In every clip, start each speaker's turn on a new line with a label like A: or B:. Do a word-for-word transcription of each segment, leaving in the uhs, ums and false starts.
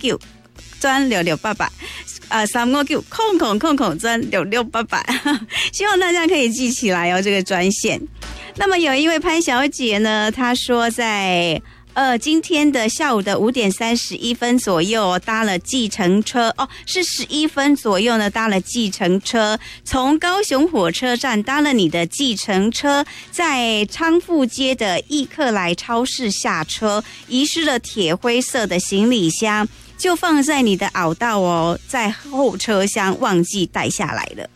A: 九转六六八八，呃，三五九空空空空转六六八八，希望大家可以记起来哦，这个专线。那么有一位潘小姐呢，她说在呃今天的下午的五点三十一分左右搭了计程车哦，是十一分左右呢搭了计程车，从高雄火车站搭了你的计程车，在昌富街的易客来超市下车，遗失了铁灰色的行李箱。就放在你的凹道哦，在后车厢忘记带下来了，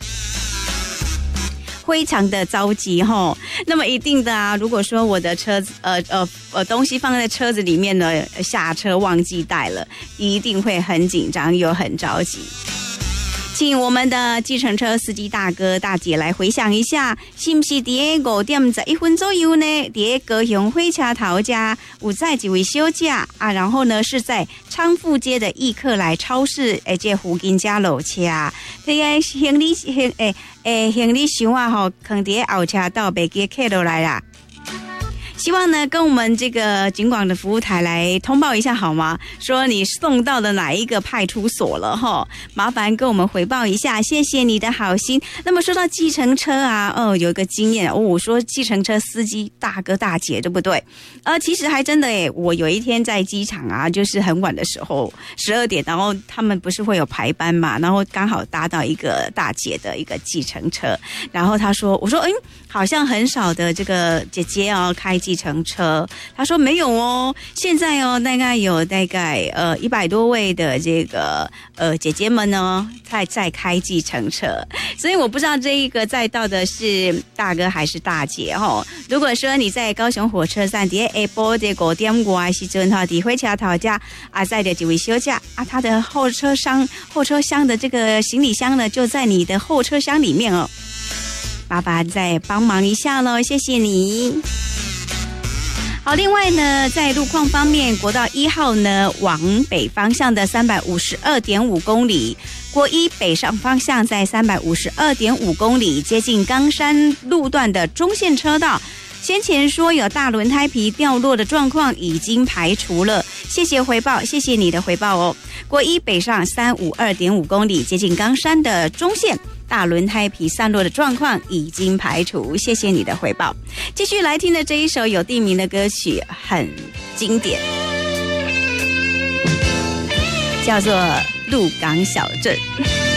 A: 非常的着急吼。那么一定的啊，如果说我的车子呃呃呃东西放在车子里面呢，下车忘记带了，一定会很紧张又很着急。请我们的计程车司机大哥大姐来回想一下，是不是在五点十一分左右呢？在高雄火车头家有载一位小姐啊，然后呢是在昌富街的易客来超市诶，这附近家落车，这个行李行诶诶行李箱啊吼，放在后车道袂记客落来啦。希望呢跟我们这个警广的服务台来通报一下好吗？说你送到了哪一个派出所了齁，麻烦跟我们回报一下，谢谢你的好心。那么说到计程车啊，哦，有一个经验哦，我说计程车司机大哥大姐对不对？呃，其实还真的诶，我有一天在机场啊，就是很晚的时候，十二点，然后他们不是会有排班嘛，然后刚好搭到一个大姐的一个计程车，然后他说，我说，嗯，好像很少的这个姐姐哦开计程车，他说没有哦，现在哦大概有大概呃一百多位的这个呃姐姐们呢在在开计程车，所以我不知道这一个载到的是大哥还是大姐哦。如果说你在高雄火车站底下下晡的五点外时阵哈，伫火车头家啊载的几位小姐啊，他的后车厢后车厢的这个行李箱呢就在你的后车厢里面哦，麻烦再帮忙一下咯，谢谢你。好，另外呢，在路况方面，国道一号呢往北方向的三百五十二点五公里，国一北上方向在三百五十二点五公里，接近冈山路段的中线车道。先前说有大轮胎皮掉落的状况已经排除了，谢谢回报，谢谢你的回报哦。国一北上三五二点五公里，接近冈山的中线。大轮胎皮散落的状况已经排除，谢谢你的回报。继续来听的这一首有地名的歌曲很经典，叫做《鹿港小镇》。